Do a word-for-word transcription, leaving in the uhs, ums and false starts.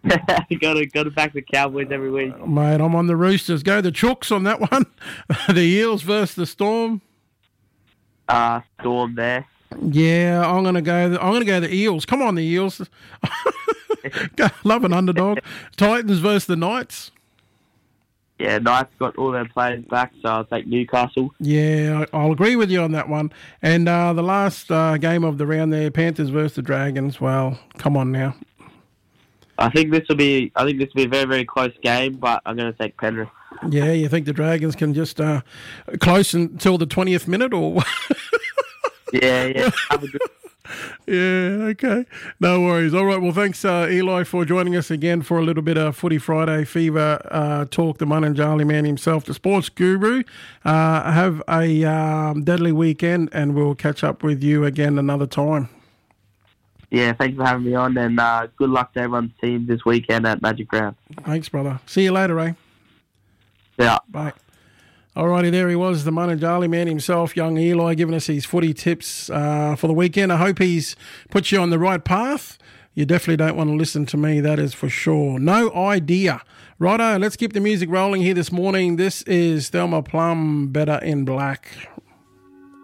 got to got to back the Cowboys every week. Mate, I'm on the Roosters. Go the Chooks on that one. The Eels versus the Storm. Uh, Storm there. Yeah, I'm gonna go. I'm gonna go the Eels. Come on, the Eels. Love an underdog. Titans versus the Knights. Yeah, Knights got all their players back, so I'll take Newcastle. Yeah, I'll agree with you on that one. And uh, the last uh, game of the round there, Panthers versus the Dragons. Well, come on now. I think this will be. I think this will be a very, very close game, but I'm going to take Penrith. Yeah, you think the Dragons can just uh, close until the twentieth minute, or? yeah, yeah. Have a good. Yeah, okay. No worries. All right, well, thanks, uh, Eli, for joining us again for a little bit of Footy Friday Fever uh, talk. The Mununjali man himself, the sports guru. Uh, have a um, deadly weekend, and we'll catch up with you again another time. Yeah, thanks for having me on, and uh, good luck to everyone's team this weekend at Magic Round. Thanks, brother. See you later, eh? Yeah. Bye. Alrighty, there he was, the Mununjali man himself, young Eli, giving us his footy tips uh, for the weekend. I hope he's put you on the right path. You definitely don't want to listen to me, that is for sure. No idea. Righto, let's keep the music rolling here this morning. This is Thelma Plum, Better in Black.